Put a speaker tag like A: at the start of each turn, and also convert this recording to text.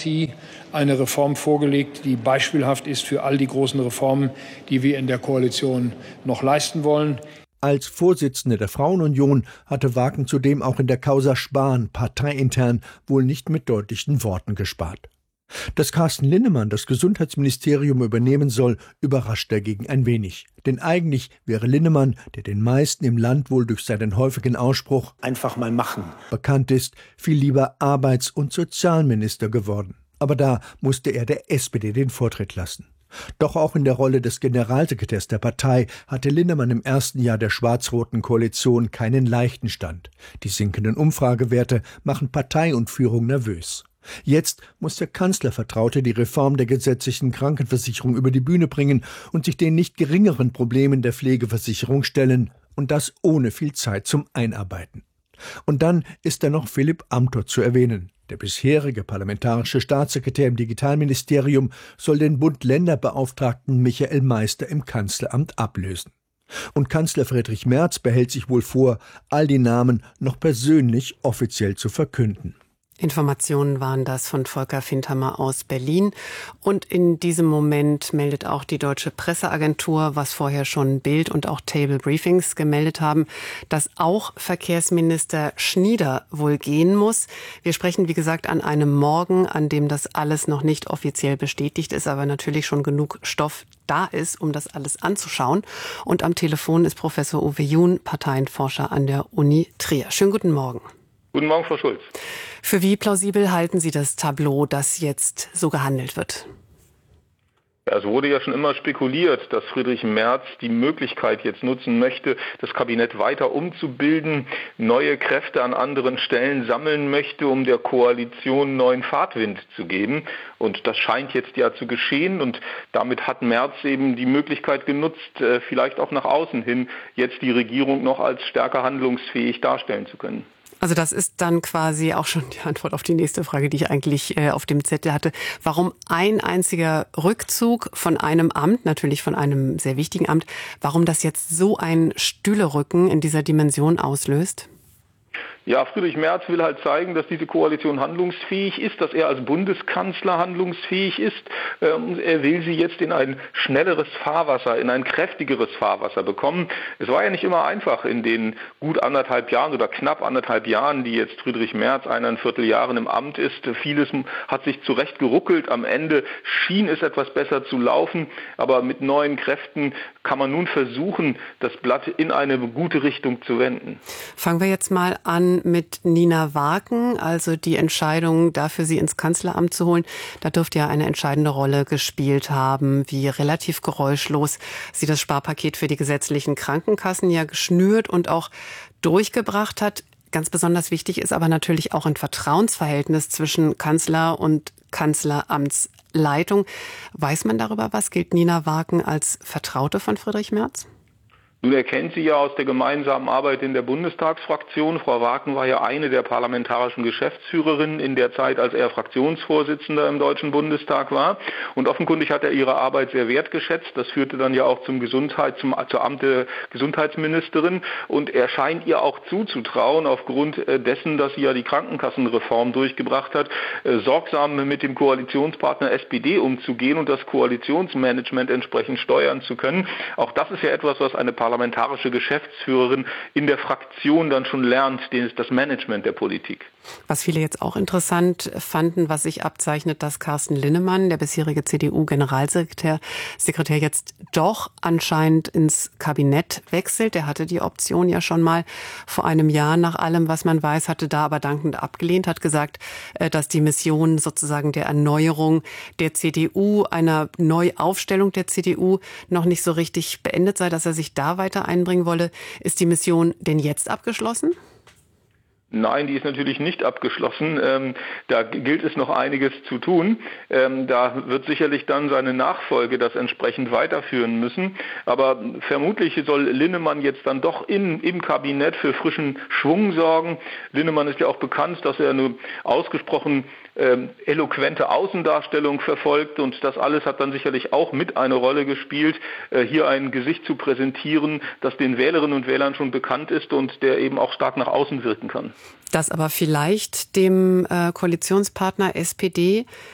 A: Partie eine Reform vorgelegt, die beispielhaft ist für all die großen Reformen, die wir in der Koalition noch leisten wollen.
B: Als Vorsitzende der Frauenunion hatte Wagen zudem auch in der Causa Spahn parteiintern wohl nicht mit deutlichen Worten gespart. Dass Carsten Linnemann das Gesundheitsministerium übernehmen soll, überrascht dagegen ein wenig. Denn eigentlich wäre Linnemann, der den meisten im Land wohl durch seinen häufigen Ausspruch »einfach mal machen« bekannt ist, viel lieber Arbeits- und Sozialminister geworden. Aber da musste er der SPD den Vortritt lassen. Doch auch in der Rolle des Generalsekretärs der Partei hatte Linnemann im ersten Jahr der schwarz-roten Koalition keinen leichten Stand. Die sinkenden Umfragewerte machen Partei und Führung nervös. Jetzt muss der Kanzlervertraute die Reform der gesetzlichen Krankenversicherung über die Bühne bringen und sich den nicht geringeren Problemen der Pflegeversicherung stellen, und das ohne viel Zeit zum Einarbeiten. Und dann ist da noch Philipp Amthor zu erwähnen. Der bisherige parlamentarische Staatssekretär im Digitalministerium soll den Bund-Länder-Beauftragten Michael Meister im Kanzleramt ablösen. Und Kanzler Friedrich Merz behält sich wohl vor, all die Namen noch persönlich offiziell zu verkünden.
C: Informationen waren das von Volker Findhammer aus Berlin. Und in diesem Moment meldet auch die Deutsche Presseagentur, was vorher schon Bild und auch Table Briefings gemeldet haben, dass auch Verkehrsminister Schnieder wohl gehen muss. Wir sprechen, wie gesagt, an einem Morgen, an dem das alles noch nicht offiziell bestätigt ist, aber natürlich schon genug Stoff da ist, um das alles anzuschauen. Und am Telefon ist Professor Uwe Jun, Parteienforscher an der Uni Trier. Schönen guten Morgen.
D: Guten Morgen, Frau Schulz.
C: Für wie plausibel halten Sie das Tableau, dass jetzt so gehandelt wird?
D: Es wurde ja schon immer spekuliert, dass Friedrich Merz die Möglichkeit jetzt nutzen möchte, das Kabinett weiter umzubilden, neue Kräfte an anderen Stellen sammeln möchte, um der Koalition neuen Fahrtwind zu geben. Und das scheint jetzt ja zu geschehen. Und damit hat Merz eben die Möglichkeit genutzt, vielleicht auch nach außen hin jetzt die Regierung noch als stärker handlungsfähig darstellen zu können.
C: Also das ist dann quasi auch schon die Antwort auf die nächste Frage, die ich eigentlich auf dem Zettel hatte. Warum ein einziger Rückzug von einem Amt, natürlich von einem sehr wichtigen Amt, warum das jetzt so ein Stühlerücken in dieser Dimension auslöst?
D: Ja, Friedrich Merz will halt zeigen, dass diese Koalition handlungsfähig ist, dass er als Bundeskanzler handlungsfähig ist. Er will sie jetzt in ein schnelleres Fahrwasser, in ein kräftigeres Fahrwasser bekommen. Es war ja nicht immer einfach in den gut anderthalb Jahren oder knapp anderthalb Jahren, die jetzt Friedrich Merz 1,25 Jahren im Amt ist. Vieles hat sich zurecht geruckelt. Am Ende schien es etwas besser zu laufen. Aber mit neuen Kräften kann man nun versuchen, das Blatt in eine gute Richtung zu wenden.
C: Fangen wir jetzt mal an mit Nina Wagen, also die Entscheidung dafür, sie ins Kanzleramt zu holen. Da dürfte ja eine entscheidende Rolle gespielt haben, wie relativ geräuschlos sie das Sparpaket für die gesetzlichen Krankenkassen ja geschnürt und auch durchgebracht hat. Ganz besonders wichtig ist aber natürlich auch ein Vertrauensverhältnis zwischen Kanzler und Kanzleramtsleitung. Weiß man darüber was? Gilt Nina Wagen als Vertraute von Friedrich Merz?
D: Nun, er kennt sie ja aus der gemeinsamen Arbeit in der Bundestagsfraktion. Frau Wagen war ja eine der parlamentarischen Geschäftsführerinnen in der Zeit, als er Fraktionsvorsitzender im Deutschen Bundestag war. Und offenkundig hat er ihre Arbeit sehr wertgeschätzt. Das führte dann ja auch zur Amt der Gesundheitsministerin. Und er scheint ihr auch zuzutrauen, aufgrund dessen, dass sie ja die Krankenkassenreform durchgebracht hat, sorgsam mit dem Koalitionspartner SPD umzugehen und das Koalitionsmanagement entsprechend steuern zu können. Auch das ist ja etwas, was eine parlamentarische Geschäftsführerin in der Fraktion dann schon lernt, das Management der Politik.
C: Was viele jetzt auch interessant fanden, was sich abzeichnet, dass Carsten Linnemann, der bisherige CDU-Generalsekretär, jetzt doch anscheinend ins Kabinett wechselt. Der hatte die Option ja schon mal vor einem Jahr, nach allem, was man weiß, hatte da aber dankend abgelehnt, hat gesagt, dass die Mission sozusagen der Erneuerung der CDU, einer Neuaufstellung der CDU noch nicht so richtig beendet sei, dass er sich da weiter einbringen wolle. Ist die Mission denn jetzt abgeschlossen?
D: Nein, die ist natürlich nicht abgeschlossen. Da gilt es noch einiges zu tun. Da wird sicherlich dann seine Nachfolge das entsprechend weiterführen müssen. Aber vermutlich soll Linnemann jetzt dann doch im Kabinett für frischen Schwung sorgen. Linnemann ist ja auch bekannt, dass er eine ausgesprochen eloquente Außendarstellung verfolgt, und das alles hat dann sicherlich auch mit eine Rolle gespielt, hier ein Gesicht zu präsentieren, das den Wählerinnen und Wählern schon bekannt ist und der eben auch stark nach außen wirken kann.
C: Das aber vielleicht dem Koalitionspartner SPD